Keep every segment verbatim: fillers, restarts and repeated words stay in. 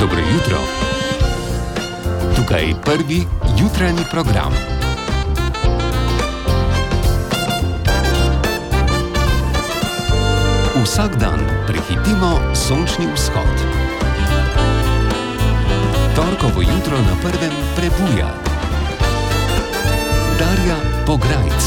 Dobro jutro. Tukaj prvi jutranji program. Vsak dan prehitimo sončni vzhod. Torkovo jutro na prvem prebuja. Darja Pograjc.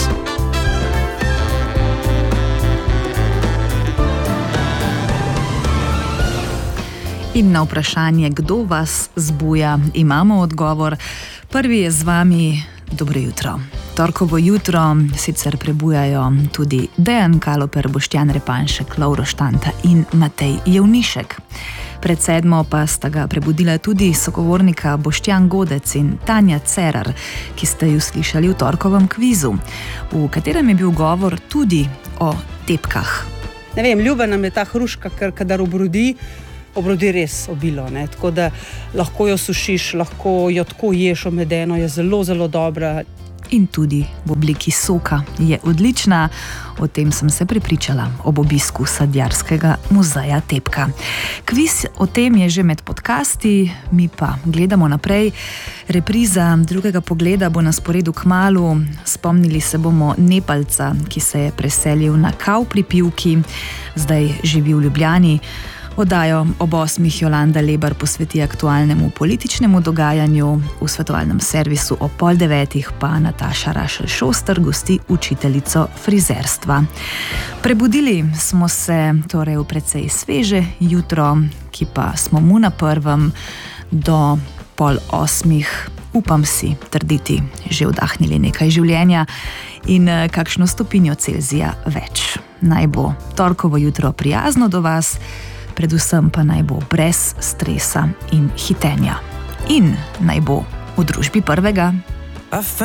In na vprašanje, kdo vas zbuja, imamo odgovor. Prvi je z vami dobro jutro. Torkovo jutro sicer prebujajo tudi Dejan Kaloper, Boštjan Repanšek, Lovro Štanta in Matej Jevnišek. Pred sedmo pa sta ga prebudila tudi sogovornika Boštjan Godec in Tanja Cerar, ki ste ju slišali v torkovem kvizu, v katerem je bil govor tudi o tepkah. Ne vem, ljuba nam je ta hruška, ker kadar obrodi, obrodi res obilo, ne? Tako da lahko jo sušiš, lahko jo tako ješ omedeno, je zelo, zelo dobra. In tudi v obliki soka je odlična. O tem sem se prepričala ob obisku Sadjarskega muzeja Tepka. Kviz o tem je že med podcasti, mi pa gledamo naprej. Repriza drugega pogleda bo na sporedu kmalu. Spomnili se bomo Nepalca, ki se je preselil na Kav pri Pivki, zdaj živi v Ljubljani. Oddajo ob osmih Jolanda Lebar posveti aktualnemu političnemu dogajanju, v svetovalnem servisu ob pol devetih pa Nataša Rašelj-Šoster gosti učiteljico frizerstva. Prebudili smo se torej v precej sveže jutro, ki pa smo mu na prvem do pol osmih, upam si trditi, že vdahnili nekaj življenja in kakšno stopinjo Celzija več. Naj bo torkovo jutro prijazno do vas, predvsem pa naj bo brez stresa in hitenja. In naj bo v družbi prvega.